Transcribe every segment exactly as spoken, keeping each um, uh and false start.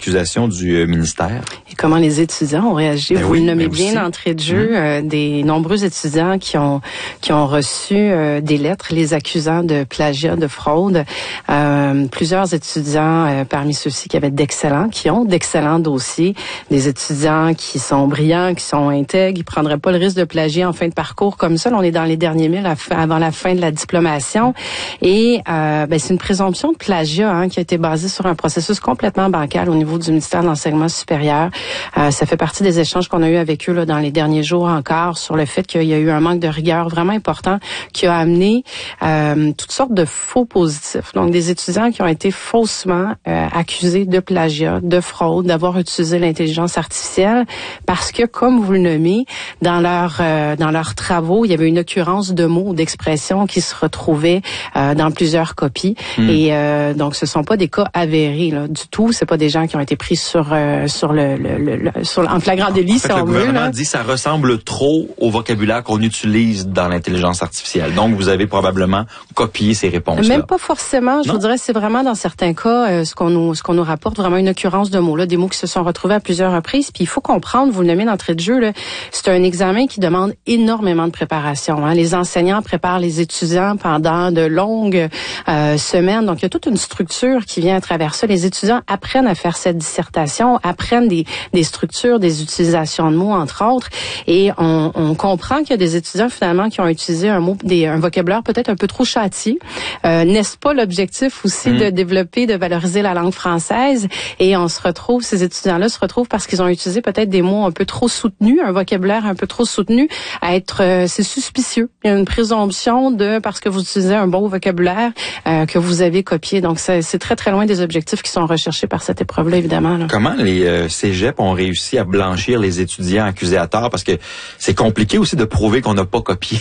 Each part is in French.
accusations du euh, ministère. Et comment les étudiants ont réagi? Ben Vous oui, le nommez ben bien aussi. d'entrée de jeu, Mmh. euh, des nombreux étudiants qui ont qui ont reçu euh, des lettres les accusant de plagiat, de fraude. Euh, plusieurs étudiants, euh, parmi ceux-ci qui avaient d'excellents, qui ont d'excellents dossiers, des étudiants qui sont brillants, qui sont intègres, ils prendraient pas le risque de plagier en fin de parcours comme ça. Là, on est dans les derniers milles avant la fin de la diplomation. Et euh, ben, c'est une présomption de plagiat hein, qui a été basée sur un processus complètement bancal au niveau du ministère de l'Enseignement supérieur. Euh, ça fait partie des échanges qu'on a eu avec eux là, dans les derniers jours encore sur le fait qu'il y a eu un manque de rigueur vraiment important qui a amené euh, toutes sortes de faux positifs. Donc, des étudiants qui ont été faussement euh, accusés de plagiat, de fraude, d'avoir utilisé l'intelligence artificielle parce que, comme vous le nommez, dans leur euh, dans leurs travaux, il y avait une occurrence de mots ou d'expressions qui se retrouvaient euh, dans plusieurs copies. Mmh. Et euh, donc, ce sont pas des cas avérés là, du tout. C'est pas des gens qui ont été pris sur euh, sur le, le, le, le sur en flagrant délit. En fait, si le on gouvernement veut, dit que ça ressemble trop au vocabulaire qu'on utilise dans l'intelligence artificielle. Donc, vous avez probablement copié ces réponses-là. Même pas forcément. Je non? vous dirais, c'est vraiment dans certains cas euh, ce qu'on nous ce qu'on nous rapporte vraiment une occurrence de mots là, des mots qui se sont retrouvés à plusieurs reprises. Puis il faut comprendre, vous le nommez d'entrée de jeu, là, c'est un examen qui demande énormément de préparation. Hein. Les enseignants préparent les étudiants pendant de longues euh, semaines. Donc il y a toute une structure qui vient à travers ça. Les étudiants apprennent à faire cette dissertation, apprennent des, des structures, des utilisations de mots entre autres. Et on, on comprend qu'il y a des étudiants finalement qui ont utilisé un mot, des, un vocabulaire peut-être un peu trop châtié. Euh, n'est-ce pas l'objectif aussi mmh. de développer, de valoriser la langue française? Et on se retrouve, ces étudiants-là se retrouvent parce qu'ils ont utilisé peut-être des mots un peu trop soutenus, un vocabulaire un peu trop soutenu, à être, euh, c'est suspicieux. Il y a une présomption de, parce que vous utilisez un bon vocabulaire, euh, que vous avez copié. Donc, c'est, c'est très, très loin des objectifs qui sont recherchés par cette épreuve-là, évidemment. Là. Comment les euh, cégeps ont réussi à blanchir les étudiants accusés à tort? Parce que c'est compliqué aussi de prouver qu'on n'a pas copié.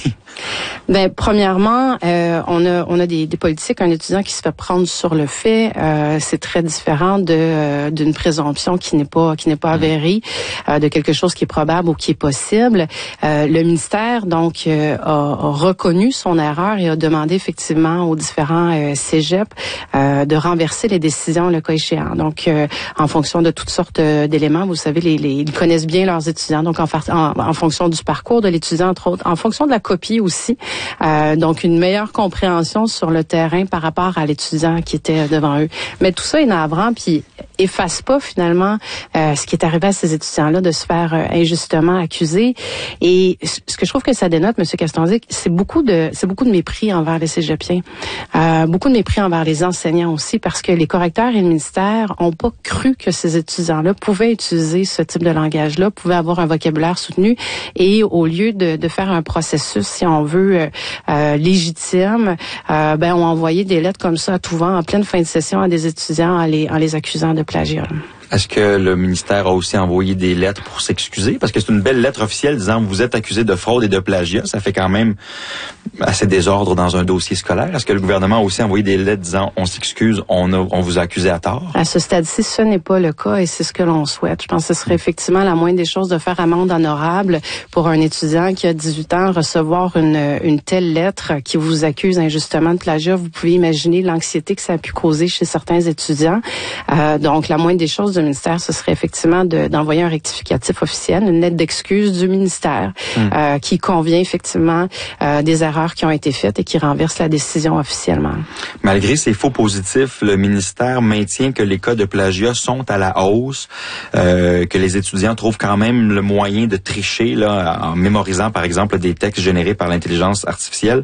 Ben, premièrement, euh, on a, on a des, des politiques, un étudiant qui se fait prendre sur le fait, euh, c'est très différent de euh, d'une présomption qui n'est pas qui n'est pas avérée, euh, de quelque chose qui est probable ou qui est possible. Euh, le ministère donc euh, a, a reconnu son erreur et a demandé effectivement aux différents euh, cégeps euh, de renverser les décisions le cas échéant. Donc, euh, en fonction de toutes sortes d'éléments, vous savez, les, les, ils connaissent bien leurs étudiants. Donc, en, en, en fonction du parcours de l'étudiant, entre autres, en fonction de la copie aussi. Euh, donc, une meilleure compréhension sur le terrain par rapport à l'étudiant qui était devant eux. Mais tout ça est navrant, puis efface pas finalement euh, ce qui est arrivé à ces étudiants-là de se faire euh, injustement accuser. Et ce que je trouve que ça dénote, M. Castondic, c'est beaucoup de c'est beaucoup de mépris envers les cégepiens, euh, beaucoup de mépris envers les enseignants aussi, parce que les correcteurs et le ministère ont pas cru que ces étudiants-là pouvaient utiliser ce type de langage-là, pouvaient avoir un vocabulaire soutenu, et au lieu de, de faire un processus, si on veut, euh, euh, légitime, euh, ben on envoyé des lettres comme ça à tout vent en pleine fin de session à des étudiants en les, en les accusant de plagiat. Est-ce que le ministère a aussi envoyé des lettres pour s'excuser? Parce que c'est une belle lettre officielle disant « Vous êtes accusé de fraude et de plagiat ». Ça fait quand même assez désordre dans un dossier scolaire. Est-ce que le gouvernement a aussi envoyé des lettres disant « On s'excuse, on, a, on vous a accusé à tort ». À ce stade-ci, ce n'est pas le cas et c'est ce que l'on souhaite. Je pense que ce serait effectivement la moindre des choses de faire amende honorable pour un étudiant qui a dix-huit ans recevoir une, une telle lettre qui vous accuse injustement de plagiat. Vous pouvez imaginer l'anxiété que ça a pu causer chez certains étudiants. Euh, donc, la moindre des choses du ministère, ce serait effectivement de, d'envoyer un rectificatif officiel, une lettre d'excuse du ministère mmh. euh, qui convient effectivement euh, des erreurs qui ont été faites et qui renverse la décision officiellement. Malgré ces faux positifs, le ministère maintient que les cas de plagiat sont à la hausse, euh, que les étudiants trouvent quand même le moyen de tricher là, en mémorisant par exemple des textes générés par l'intelligence artificielle.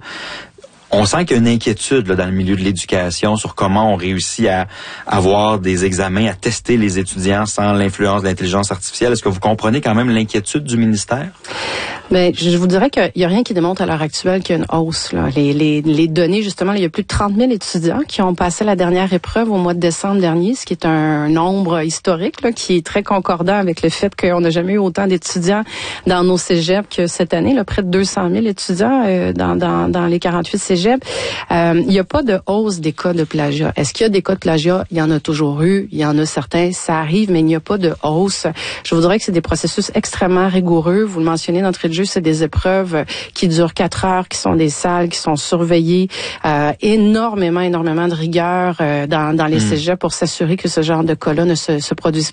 On sent qu'il y a une inquiétude là, dans le milieu de l'éducation sur comment on réussit à avoir des examens, à tester les étudiants sans l'influence de l'intelligence artificielle. Est-ce que vous comprenez quand même l'inquiétude du ministère? Mais je vous dirais qu'il n'y a rien qui démontre à l'heure actuelle qu'il y a une hausse. Là. Les, les, les données, justement, il y a plus de trente mille étudiants qui ont passé la dernière épreuve au mois de décembre dernier, ce qui est un nombre historique là, qui est très concordant avec le fait qu'on n'a jamais eu autant d'étudiants dans nos cégeps que cette année. Là, près de deux cent mille étudiants euh, dans, dans, dans les quarante-huit cégeps. Euh, il n'y a pas de hausse des cas de plagiat. Est-ce qu'il y a des cas de plagiat? Il y en a toujours eu. Il y en a certains. Ça arrive, mais il n'y a pas de hausse. Je vous dirais que c'est des processus extrêmement rigoureux. Vous le mentionnez d'entrée de jeu, c'est des épreuves qui durent quatre heures, qui sont des salles, qui sont surveillées. Euh, énormément, énormément de rigueur euh, dans, dans les mmh. cégeps pour s'assurer que ce genre de cas-là ne se, se produise